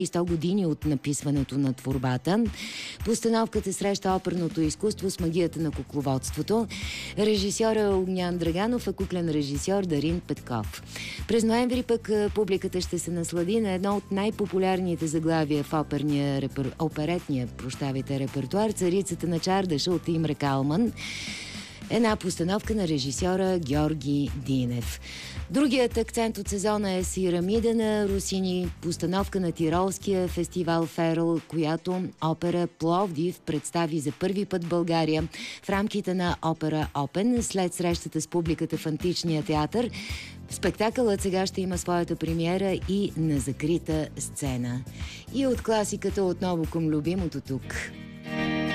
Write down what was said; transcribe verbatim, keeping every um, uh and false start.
и сто години от написването на творбата. Постановката среща оперното изкуство с магията на кукловодството. Режисьора Огнян Драганов, а куклен режисьор Дарин Петков. През ноември пък публиката ще се наслади на едно от най-популярните заглавия в оперния, репер... оперетния прощавайте, репертуар "Царицата на чардаша" от Имре Калман. Една постановка на режисьора Георги Динев. Другият акцент от сезона е Сирамида на Росини, постановка на Тиролския фестивал Ферл, която опера Пловдив представи за първи път в България в рамките на Опера Опен след срещата с публиката в Античния театър. Спектакълът сега ще има своята премиера и на закрита сцена. И от класиката отново към любимото тук.